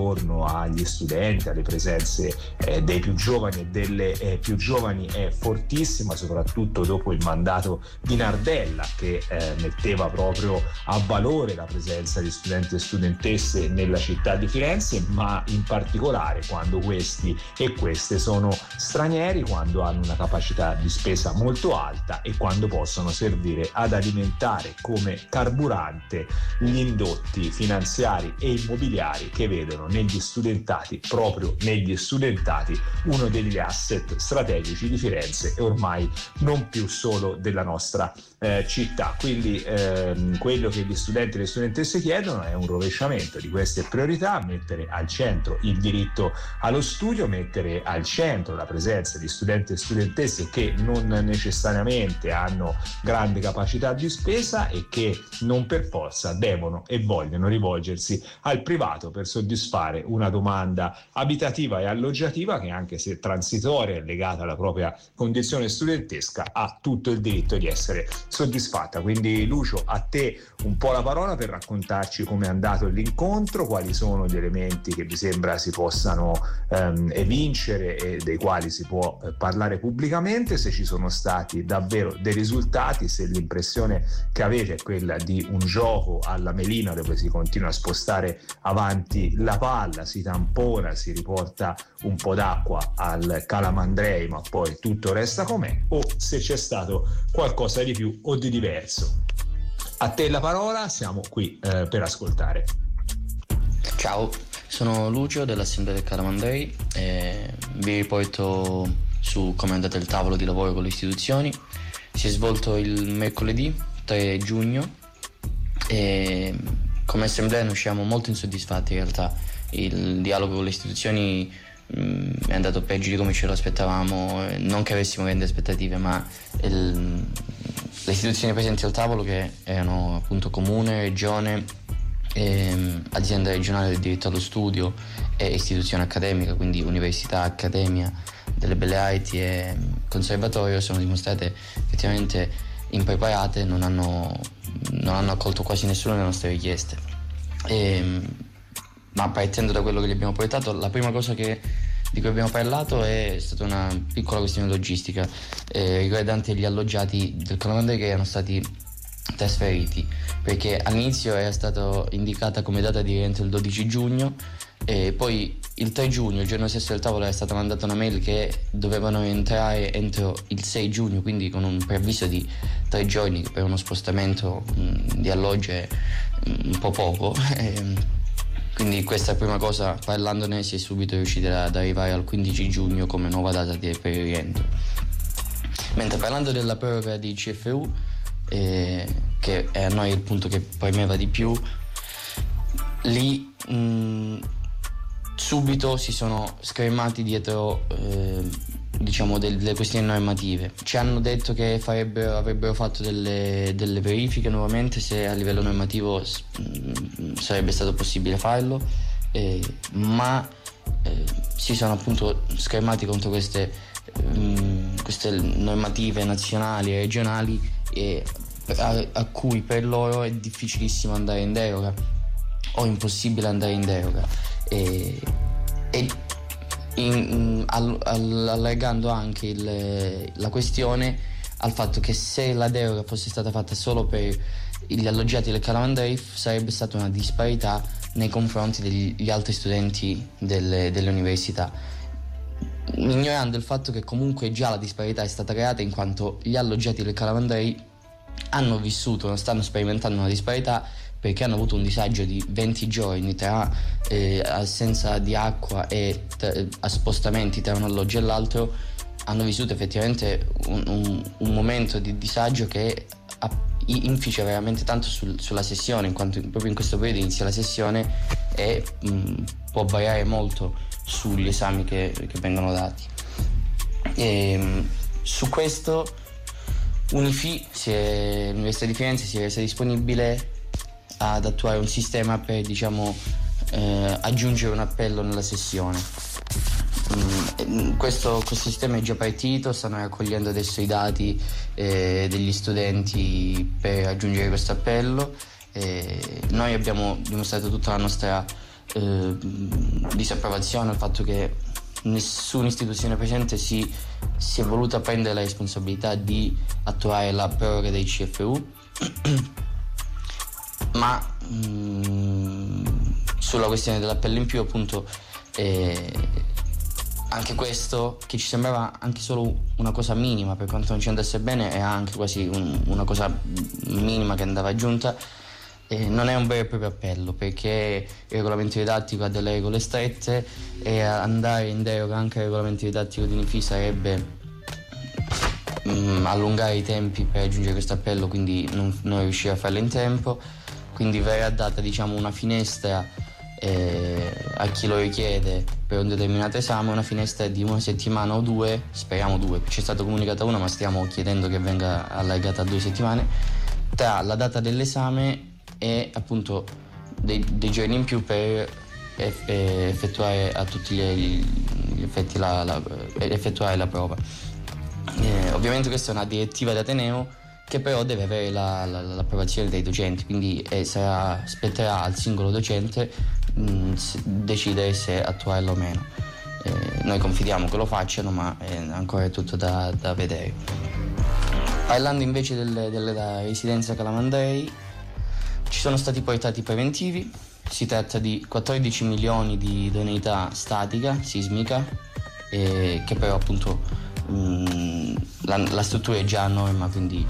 intorno agli studenti, alle presenze dei più giovani e delle più giovani è fortissima, soprattutto dopo il mandato di Nardella, che metteva proprio a valore la presenza di studenti e studentesse nella città di Firenze, ma in particolare quando questi e queste sono stranieri, quando hanno una capacità di spesa molto alta e quando possono servire ad alimentare come carburante gli indotti finanziari e immobiliari che vedono proprio negli studentati, uno degli asset strategici di Firenze e ormai non più solo della nostra città. Quindi quello che gli studenti e le studentesse chiedono è un rovesciamento di queste priorità, mettere al centro il diritto allo studio, mettere al centro la presenza di studenti e studentesse che non necessariamente hanno grande capacità di spesa e che non per forza devono e vogliono rivolgersi al privato per soddisfare una domanda abitativa e alloggiativa che, anche se transitoria e legata alla propria condizione studentesca, ha tutto il diritto di essere soddisfatta. Quindi Lucio, a te un po' la parola per raccontarci come è andato l'incontro, quali sono gli elementi che vi sembra si possano evincere e dei quali si può parlare pubblicamente, se ci sono stati davvero dei risultati, se l'impressione che avete è quella di un gioco alla melina dove si continua a spostare avanti la palla, si tampona, si riporta un po' d'acqua al calamandrei ma poi tutto resta com'è, o se c'è stato qualcosa di più o di diverso. A te la parola, siamo qui per ascoltare. Ciao, sono Lucio dell'Assemblea del Calamandrei e vi riporto su come è andato il tavolo di lavoro con le istituzioni. Si è svolto il mercoledì 3 giugno e come Assemblea ne usciamo molto insoddisfatti. In realtà il dialogo con le istituzioni è andato peggio di come ce lo aspettavamo, non che avessimo grandi aspettative, ma le istituzioni presenti al tavolo, che erano appunto Comune, Regione, azienda regionale del diritto allo studio e istituzione accademica, quindi università, accademia delle belle arti e conservatorio, sono dimostrate effettivamente impreparate, non hanno accolto quasi nessuna delle nostre richieste. Ma partendo da quello che gli abbiamo portato, la prima cosa di cui abbiamo parlato è stata una piccola questione logistica riguardante gli alloggiati del Calamandrei che erano stati trasferiti, perché all'inizio era stata indicata come data di rientro il 12 giugno e poi il 3 giugno, il giorno stesso del tavolo, era stata mandata una mail che dovevano rientrare entro il 6 giugno, quindi con un preavviso di 3 giorni, per uno spostamento di alloggi è un po' poco. Quindi questa prima cosa, parlandone, si è subito riusciti ad arrivare al 15 giugno come nuova data per il rientro. Mentre parlando della proroga di CFU, che è a noi il punto che premeva di più, lì subito si sono schermati dietro delle questioni normative. Ci hanno detto che avrebbero fatto delle verifiche nuovamente se a livello normativo sarebbe stato possibile farlo, ma si sono appunto schermati contro queste normative nazionali e regionali a cui per loro è difficilissimo andare in deroga o impossibile andare in deroga, allegando anche la questione al fatto che se la deroga fosse stata fatta solo per gli alloggiati del Calamandrei sarebbe stata una disparità nei confronti degli altri studenti delle università, ignorando il fatto che comunque già la disparità è stata creata, in quanto gli alloggiati del Calamandrei stanno sperimentando una disparità perché hanno avuto un disagio di 20 giorni tra assenza di acqua e spostamenti tra un alloggio e l'altro. Hanno vissuto effettivamente un momento di disagio che inficia veramente tanto sulla sessione, in quanto proprio in questo periodo inizia la sessione e può variare molto sugli esami che vengono dati. Su questo l'Università di Firenze si è resa disponibile ad attuare un sistema per aggiungere un appello nella sessione. Questo sistema è già partito, stanno raccogliendo adesso i dati degli studenti per aggiungere questo appello. Noi abbiamo dimostrato tutta la nostra disapprovazione al fatto che nessuna istituzione presente si è voluta prendere la responsabilità di attuare la proroga dei CFU, ma sulla questione dell'appello in più, appunto, anche questo, che ci sembrava anche solo una cosa minima per quanto non ci andasse bene, è anche quasi una cosa minima che andava aggiunta. Non è un vero e proprio appello, perché il regolamento didattico ha delle regole strette e andare in deroga anche al regolamento didattico di NIFI sarebbe allungare i tempi per raggiungere questo appello, quindi non riuscire a farlo in tempo. Quindi verrà data, diciamo, una finestra a chi lo richiede per un determinato esame, una finestra di una settimana o 2, speriamo 2, ci è stato comunicato una, ma stiamo chiedendo che venga allargata a 2 settimane, tra la data dell'esame e appunto dei giorni in più per effettuare a tutti gli effetti effettuare la prova. Ovviamente questa è una direttiva d'Ateneo che però deve avere l'approvazione dei docenti, quindi spetterà al singolo docente decidere se attuarla o meno. Noi confidiamo che lo facciano, ma è ancora tutto da vedere. Parlando invece della residenza Calamandrei, ci sono stati portati preventivi, si tratta di 14 milioni di idoneità statica, sismica, che però appunto la struttura è già a norma, quindi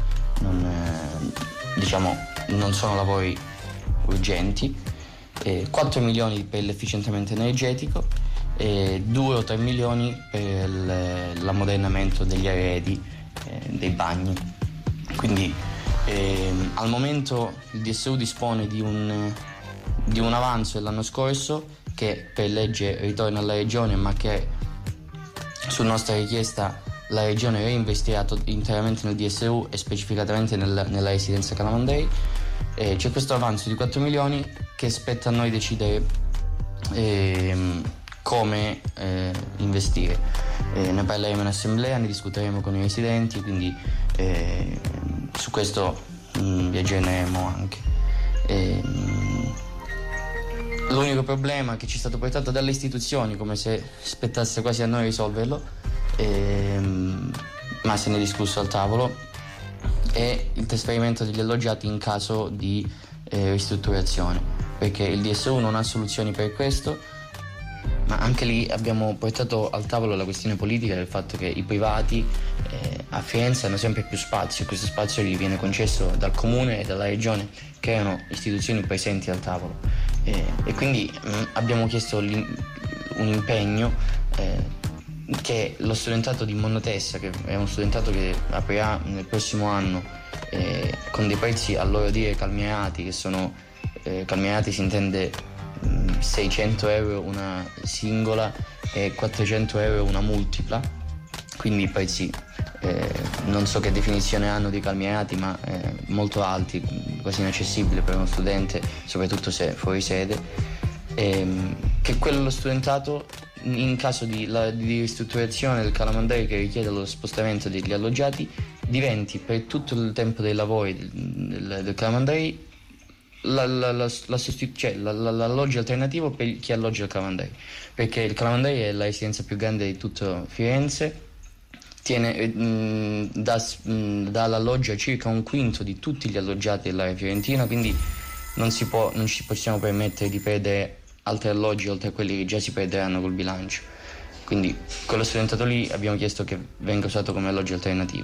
non sono lavori urgenti, 4 milioni per l'efficientamento energetico e 2 o 3 milioni per l'ammodernamento degli arredi, dei bagni. Quindi al momento il DSU dispone di un avanzo dell'anno scorso che per legge ritorna alla Regione, ma che su nostra richiesta la Regione reinvestirà interamente nel DSU e specificatamente nella residenza Calamandrei. C'è questo avanzo di 4 milioni che spetta a noi decidere come investire. Ne parleremo in assemblea, ne discuteremo con i residenti, quindi su questo vi aggiorneremo anche. L'unico problema che ci è stato portato dalle istituzioni, come se spettasse quasi a noi risolverlo, ma se ne è discusso al tavolo, è il trasferimento degli alloggiati in caso di ristrutturazione, perché il DSU non ha soluzioni per questo. Ma anche lì abbiamo portato al tavolo la questione politica del fatto che i privati a Firenze hanno sempre più spazio, questo spazio gli viene concesso dal comune e dalla regione, che erano istituzioni presenti al tavolo, e quindi abbiamo chiesto un impegno che lo studentato di Monnotessa, che è un studentato che aprirà nel prossimo anno con dei prezzi a loro dire calmierati, che sono calmierati si intende 600 euro una singola e 400 euro una multipla, quindi i prezzi non so che definizione hanno di calmierati, ma molto alti, quasi inaccessibili per uno studente, soprattutto se fuori sede, che quello studentato in caso di ristrutturazione del Calamandrei che richiede lo spostamento degli alloggiati diventi per tutto il tempo dei lavori del Calamandrei l'alloggio alternativo per chi alloggia il Calamandrei, perché il Calamandrei è la residenza più grande di tutto Firenze, dà l'alloggio a circa un quinto di tutti gli alloggiati dell'area fiorentina, quindi non ci possiamo permettere di perdere altri alloggi oltre a quelli che già si perderanno col bilancio. Quindi quello studentato lì abbiamo chiesto che venga usato come alloggio alternativo.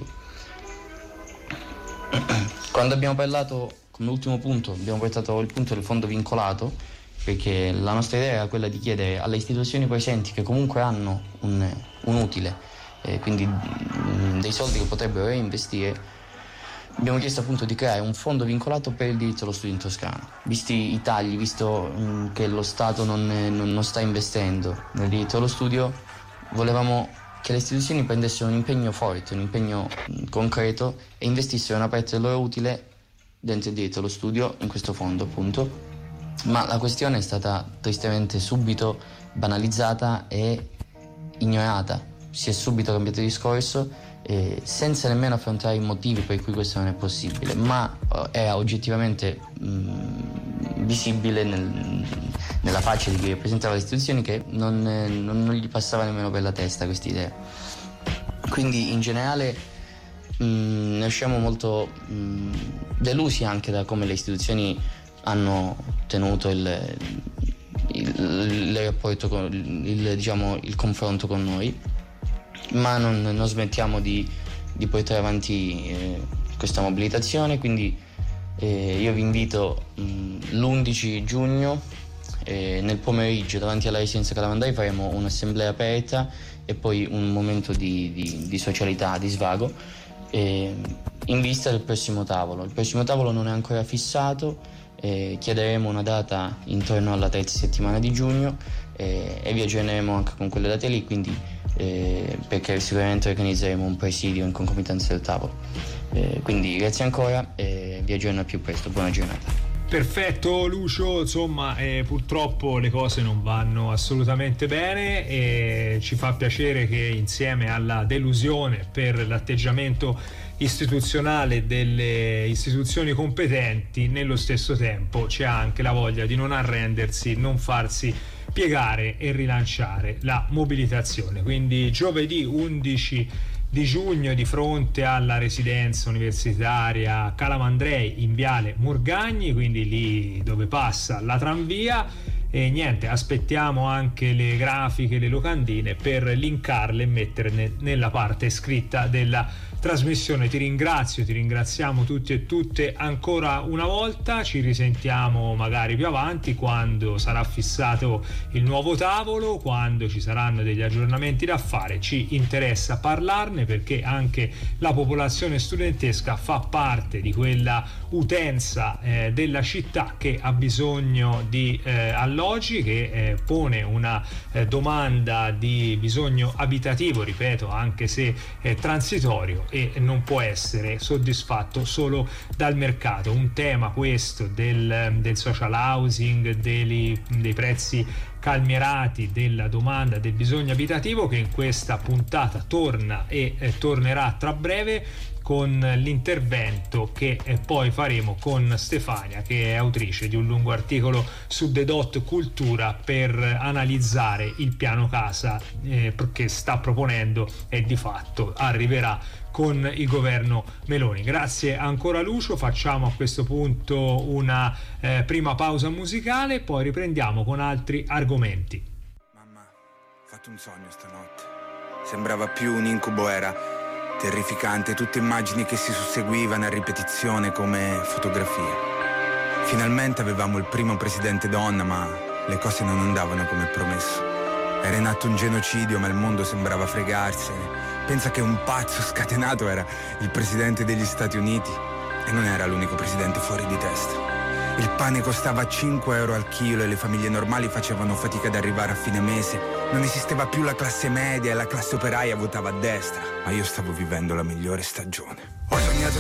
Quando abbiamo parlato, come ultimo punto, abbiamo portato il punto del fondo vincolato, perché la nostra idea era quella di chiedere alle istituzioni presenti, che comunque hanno un utile, quindi dei soldi che potrebbero reinvestire, abbiamo chiesto appunto di creare un fondo vincolato per il diritto allo studio in Toscana. Visti i tagli, visto che lo Stato non sta investendo nel diritto allo studio, volevamo che le istituzioni prendessero un impegno forte, un impegno concreto e investissero una parte del loro utile dentro il diritto allo studio in questo fondo, appunto. Ma la questione è stata tristemente subito banalizzata e ignorata. Si è subito cambiato discorso senza nemmeno affrontare i motivi per cui questo non è possibile, ma era oggettivamente visibile nella faccia di chi rappresentava le istituzioni che non gli passava nemmeno per la testa questa idea. Quindi in generale ne usciamo molto delusi anche da come le istituzioni hanno tenuto il rapporto il confronto con noi, ma non smettiamo di portare avanti questa mobilitazione. Quindi io vi invito l'11 giugno nel pomeriggio davanti alla residenza Calamandrei faremo un'assemblea aperta e poi un momento di socialità, di svago, in vista del prossimo tavolo. Il prossimo tavolo non è ancora fissato, chiederemo una data intorno alla terza settimana di giugno e vi aggiorneremo anche con quelle date lì, quindi perché sicuramente organizzeremo un presidio in concomitanza del tavolo. Quindi grazie ancora e vi aggiorno al più presto. Buona giornata. Perfetto Lucio, insomma purtroppo le cose non vanno assolutamente bene e ci fa piacere che insieme alla delusione per l'atteggiamento istituzionale delle istituzioni competenti, nello stesso tempo c'è anche la voglia di non arrendersi, non farsi piegare e rilanciare la mobilitazione. Quindi giovedì 11 di giugno di fronte alla residenza universitaria Calamandrei in Viale Morgagni, quindi lì dove passa la tranvia, e niente, aspettiamo anche le grafiche, le locandine per linkarle e metterle nella parte scritta della trasmissione. Ti ringraziamo tutti e tutte ancora una volta, ci risentiamo magari più avanti quando sarà fissato il nuovo tavolo, quando ci saranno degli aggiornamenti da fare. Ci interessa parlarne perché anche la popolazione studentesca fa parte di quella utenza della città che ha bisogno di alloggi, che pone una domanda di bisogno abitativo, ripeto, anche se transitorio, e non può essere soddisfatto solo dal mercato. Un tema questo del social housing, dei prezzi calmierati, della domanda, del bisogno abitativo, che in questa puntata torna e tornerà tra breve con l'intervento che poi faremo con Stefania, che è autrice di un lungo articolo su The Dot Cultura per analizzare il piano casa che sta proponendo e di fatto arriverà con il governo Meloni. Grazie ancora Lucio, facciamo a questo punto una prima pausa musicale, poi riprendiamo con altri argomenti. Mamma, ho fatto un sogno stanotte, sembrava più un incubo, era terrificante, tutte immagini che si susseguivano a ripetizione come fotografie. Finalmente avevamo il primo presidente donna, ma le cose non andavano come promesso. Era in atto un genocidio, ma il mondo sembrava fregarsene. Pensa che un pazzo scatenato era il presidente degli Stati Uniti e non era l'unico presidente fuori di testa. Il pane costava 5 euro al chilo e le famiglie normali facevano fatica ad arrivare a fine mese. Non esisteva più la classe media e la classe operaia votava a destra. Ma io stavo vivendo la migliore stagione. Ho sognato